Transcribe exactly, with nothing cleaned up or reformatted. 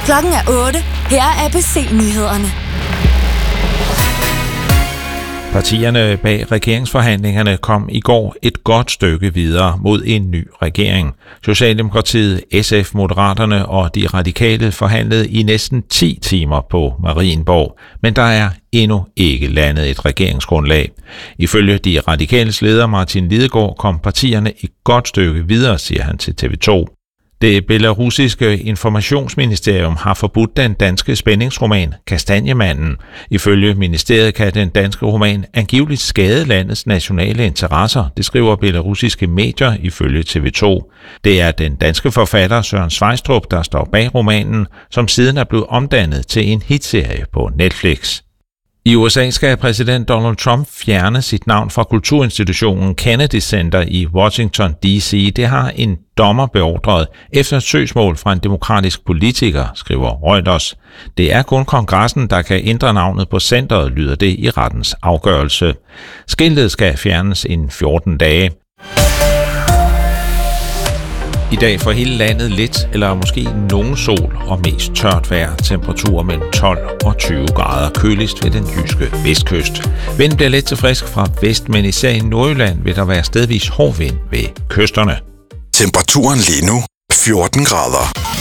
Klokken er otte. Her er A B C-nyhederne. Partierne bag regeringsforhandlingerne kom i går et godt stykke videre mod en ny regering. Socialdemokratiet, S F, Moderaterne og de radikale forhandlede i næsten ti timer på Marienborg, men der er endnu ikke landet et regeringsgrundlag. Ifølge de radikales leder Martin Lidegaard kom partierne et godt stykke videre, siger han til T V to. Det belarusiske informationsministerium har forbudt den danske spændingsroman Kastanjemanden. Ifølge ministeriet kan den danske roman angiveligt skade landets nationale interesser, det skriver belarusiske medier ifølge T V to. Det er den danske forfatter Søren Sveistrup, der står bag romanen, som siden er blevet omdannet til en hitserie på Netflix. I U S A skal præsident Donald Trump fjerne sit navn fra kulturinstitutionen Kennedy Center i Washington D C. Det har en dommer beordret efter et søgsmål fra en demokratisk politiker, skriver Reuters. Det er kun kongressen, der kan ændre navnet på centret, lyder det i rettens afgørelse. Skiltet skal fjernes inden fjorten dage. I dag for hele landet lidt eller måske nogen sol og mest tørt vejr. Temperaturer mellem tolv og tyve grader. Køligst ved den jyske vestkyst. Vinden bliver let til frisk fra vest, men især i Nordjylland vil der være stedvis hård vind ved kysterne. Temperaturen lige nu fjorten grader.